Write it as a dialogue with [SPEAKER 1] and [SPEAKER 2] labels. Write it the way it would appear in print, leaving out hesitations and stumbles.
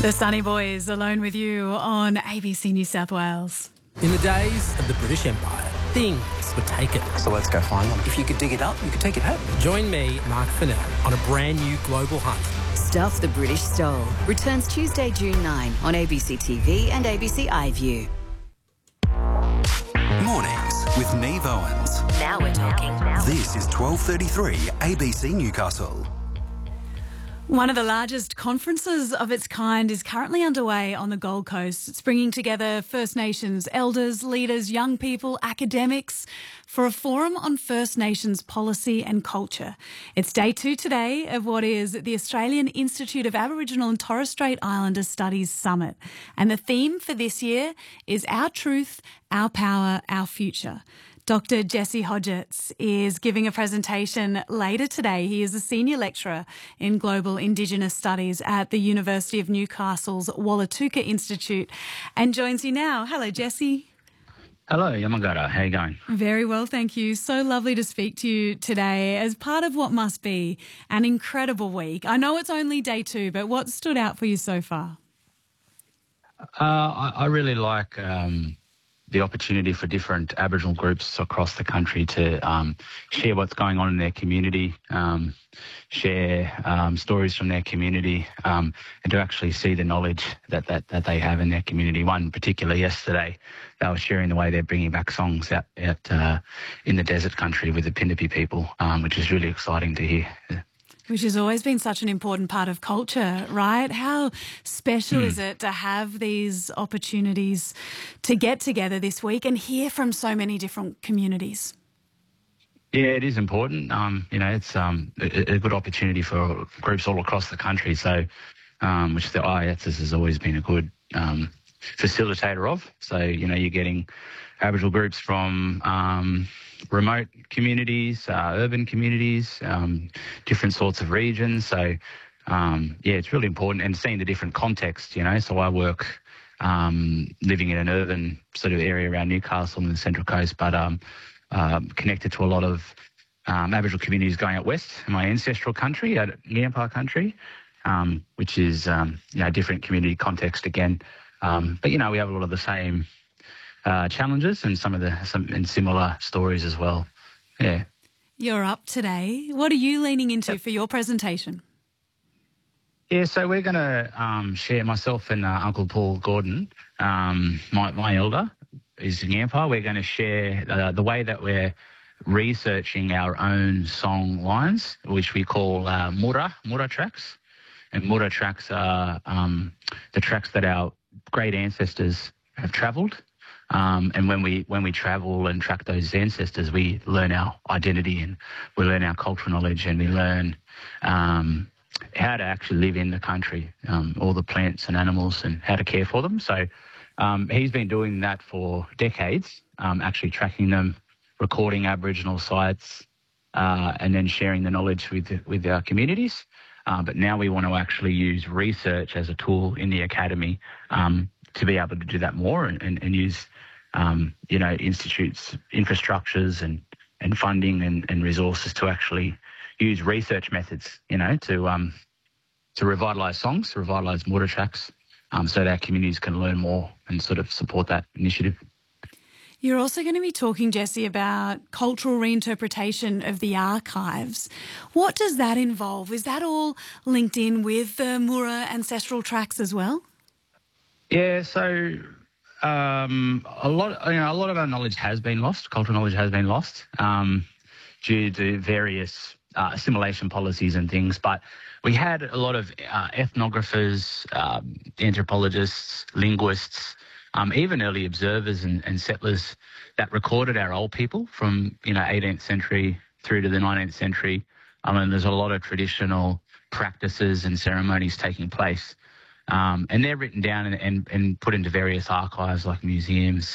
[SPEAKER 1] The Sunny Boys, alone with you on ABC New South Wales.
[SPEAKER 2] In the days of the British Empire, things were taken.
[SPEAKER 3] So let's go find them. If you could dig it up, you could take it home.
[SPEAKER 2] Join me, Mark Fennell, on a brand new global hunt.
[SPEAKER 4] Stuff the British Stole returns Tuesday, June 9 on ABC TV and ABC iView.
[SPEAKER 5] Mornings with Neve Owens.
[SPEAKER 4] Now we're talking.
[SPEAKER 5] This is 12:33 ABC Newcastle.
[SPEAKER 1] One of the largest conferences of its kind is currently underway on the Gold Coast. It's bringing together First Nations elders, leaders, young people, academics for a forum on First Nations policy and culture. It's day 2 today of what is the Australian Institute of Aboriginal and Torres Strait Islander Studies Summit. And the theme for this year is Our Truth, Our Power, Our Future. Dr. Jesse Hodgetts is giving a presentation later today. He is a senior lecturer in global Indigenous studies at the University of Newcastle's Wallatuka Institute and joins you now. Hello, Jesse.
[SPEAKER 6] Hello, Yamagata. How are you going?
[SPEAKER 1] Very well, thank you. So lovely to speak to you today as part of what must be an incredible week. I know it's only day 2, but what stood out for you so far?
[SPEAKER 6] I really like the opportunity for different Aboriginal groups across the country to share what's going on in their community, share stories from their community, and to actually see the knowledge that they have in their community. One particular yesterday, they were sharing the way they're bringing back songs out in the desert country with the Pindapi people, which is really exciting to hear.
[SPEAKER 1] Which has always been such an important part of culture, right? How special is it to have these opportunities to get together this week and hear from so many different communities?
[SPEAKER 6] Yeah, it is important. It's a good opportunity for groups all across the country. So, which the IATSIS has always been a good facilitator of. So, you're getting Aboriginal groups from remote communities, urban communities, different sorts of regions. So, it's really important, and seeing the different contexts, So I work living in an urban sort of area around Newcastle and the Central Coast, but connected to a lot of Aboriginal communities going out west in my ancestral country, at Ngampa country, which is, a different community context again. But, we have a lot of the same challenges and some similar stories as well. Yeah.
[SPEAKER 1] You're up today. What are you leaning into for your presentation?
[SPEAKER 6] Yeah, so we're going to share, myself and Uncle Paul Gordon, my elder is Ngampa. We're going to share the way that we're researching our own song lines, which we call Mura tracks. And Mura tracks are the tracks that our great ancestors have travelled. And when we travel and track those ancestors, we learn our identity and we learn our cultural knowledge, and we learn how to actually live in the country, all the plants and animals, and how to care for them. So he's been doing that for decades, actually tracking them, recording Aboriginal sites, and then sharing the knowledge with our communities. But now we want to actually use research as a tool in the academy to be able to do that more and use institutes, infrastructures and funding and resources to actually use research methods, to revitalise songs, to revitalise Mura tracks, so that our communities can learn more and sort of support that initiative.
[SPEAKER 1] You're also going to be talking, Jesse, about cultural reinterpretation of the archives. What does that involve? Is that all linked in with the Mura ancestral tracks as well? Yeah,
[SPEAKER 6] so a lot of our knowledge has been lost. Cultural knowledge has been lost due to various assimilation policies and things. But we had a lot of ethnographers, anthropologists, linguists, even early observers and settlers that recorded our old people from 18th century through to the 19th century. And there's a lot of traditional practices and ceremonies taking place. And they're written down and put into various archives like museums,